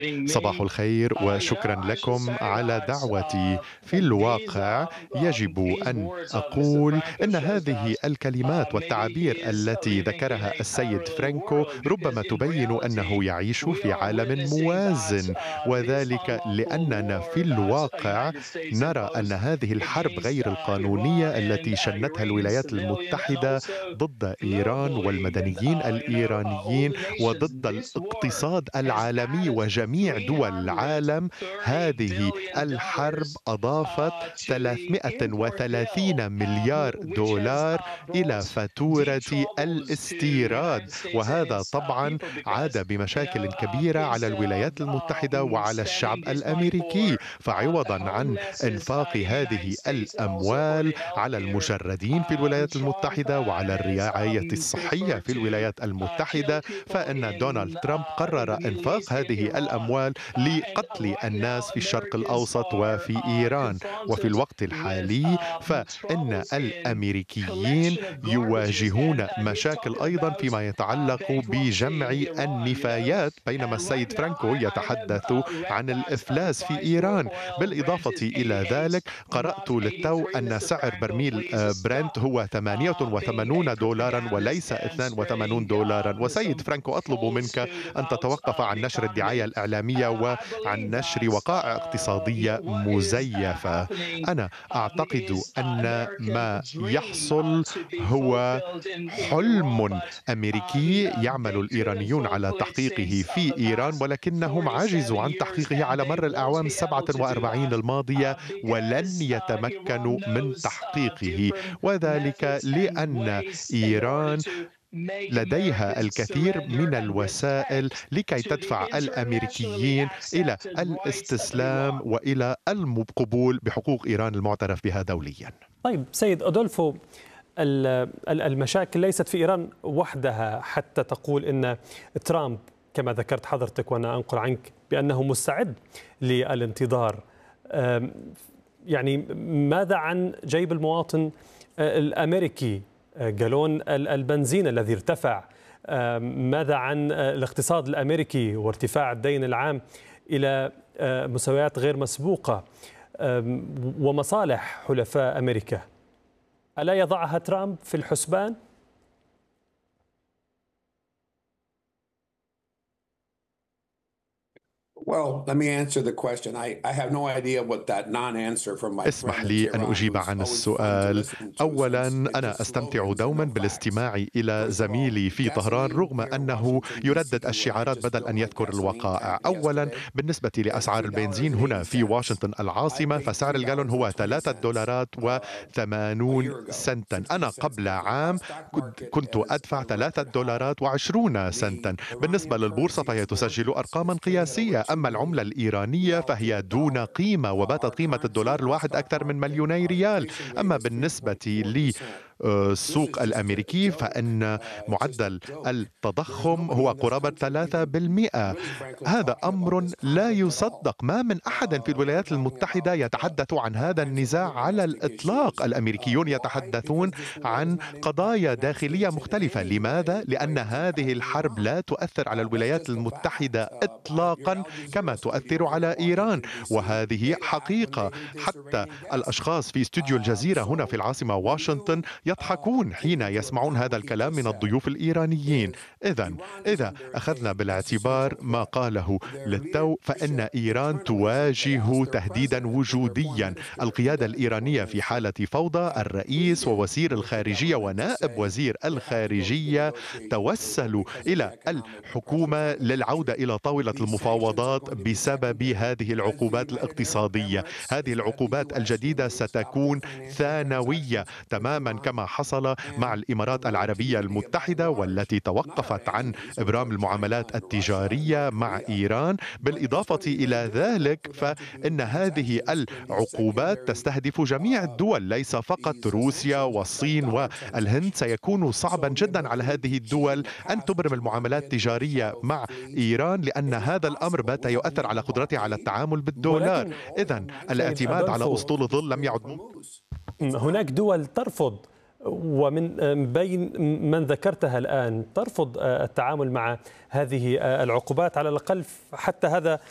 صباح الخير وشكرا لكم على دعوتي. في الواقع يجب أن أقول أن هذه الكلمات والتعابير التي ذكرها السيد فرانكو ربما تبين أنه يعيش في عالم موازن، وذلك لأننا في الواقع نرى أن هذه الحرب غير القانونية التي شنتها الولايات المتحدة ضد إيران والمدنيين الإيرانيين وضد الاقتصاد العالمي وجميع دول العالم، هذه الحرب أضافت 330 مليار دولار إلى فاتورة الاستيراد، وهذا طبعا عاد بمشاكل كبيرة على الولايات المتحدة وعلى الشعب الأمريكي. فعوضا عن إنفاق هذه الأموال على المشردين في الولايات المتحدة وعلى الرعاية الصحية في الولايات المتحدة، فإن دونالد ترامب قرر إنفاق هذه الأموال لقتل الناس في الشرق الأوسط وفي إيران. وفي الوقت الحالي فإن الأمريكيين يواجهون مشاكل أيضا فيما يتعلق بجمع النفايات، بينما السيد فرانكو يتحدث عن الإفلاس في إيران. بالإضافة إلى ذلك قرأت للتو أن سعر برميل برنت هو 88 دولارا وليس 82 دولارا. وسيد فرانكو، أطلب منك أن تتوقف عن نشر الدعاية الإعلامية وعن نشر وقائع اقتصادية مزيفة. أنا أعتقد أن ما يحصل هو حلم أمريكي يعمل الإيرانيون على تحقيقه في إيران، ولكنهم عجزوا عن تحقيقه على مر الأعوام 47 الماضية ولن يتمكنوا من تحقيقه، وذلك لأن إيران لديها الكثير من الوسائل لكي تدفع الأمريكيين إلى الاستسلام وإلى القبول بحقوق إيران المعترف بها دوليا. طيب سيد أدولفو، المشاكل ليست في إيران وحدها حتى تقول إن ترامب كما ذكرت حضرتك وأنا أنقل عنك بأنه مستعد للانتظار. يعني ماذا عن جيب المواطن الأمريكي؟ جالون البنزين الذي ارتفع، ماذا عن الاقتصاد الأمريكي وارتفاع الدين العام إلى مستويات غير مسبوقة، ومصالح حلفاء أمريكا؟ ألا يضعها ترامب في الحسبان؟ اسمح لي أن أجيب عن السؤال. أولا، أنا أستمتع دوما بالاستماع إلى زميلي في طهران رغم أنه يردد الشعارات بدل أن يذكر الوقائع. أولا، بالنسبة لأسعار البنزين هنا في واشنطن العاصمة فسعر الجالون هو 3 دولارات و80 سنتا. أنا قبل عام كنت أدفع 3 دولارات و20 سنتا. بالنسبة للبورصة فهي تسجل أرقاما قياسية، أما العملة الإيرانية فهي دون قيمة، وباتت قيمة الدولار الواحد أكثر من 2 ريال. أما بالنسبة لي السوق الأمريكي فإن معدل التضخم هو قرابة 3%. هذا أمر لا يصدق، ما من أحد في الولايات المتحدة يتحدث عن هذا النزاع على الإطلاق. الأمريكيون يتحدثون عن قضايا داخلية مختلفة. لماذا؟ لأن هذه الحرب لا تؤثر على الولايات المتحدة إطلاقا كما تؤثر على إيران، وهذه حقيقة. حتى الأشخاص في استوديو الجزيرة هنا في العاصمة واشنطن يضحكون حين يسمعون هذا الكلام من الضيوف الإيرانيين. إذا أخذنا بالاعتبار ما قاله للتو فإن إيران تواجه تهديدا وجوديا. القيادة الإيرانية في حالة فوضى. الرئيس ووزير الخارجية ونائب وزير الخارجية توسلوا إلى الحكومة للعودة إلى طاولة المفاوضات بسبب هذه العقوبات الاقتصادية. هذه العقوبات الجديدة ستكون ثانوية تماما كما حصل مع الإمارات العربية المتحدة والتي توقفت عن إبرام المعاملات التجارية مع إيران. بالإضافة إلى ذلك فإن هذه العقوبات تستهدف جميع الدول ليس فقط روسيا والصين والهند. سيكون صعبا جدا على هذه الدول أن تبرم المعاملات التجارية مع إيران لأن هذا الأمر بات يؤثر على قدرتها على التعامل بالدولار. إذن الاعتماد على أسطول الظل لم يعد ممكن. هناك دول ترفض، ومن بين من ذكرتها الآن ترفض التعامل مع هذه العقوبات على الأقل حتى هذا